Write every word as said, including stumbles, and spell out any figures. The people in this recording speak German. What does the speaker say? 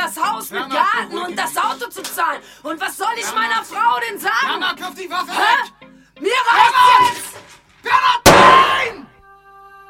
das Haus mit Garten und das Auto zu zahlen. Und was soll ich meiner Frau denn sagen? Mama, kauf die Waffe Hä? weg!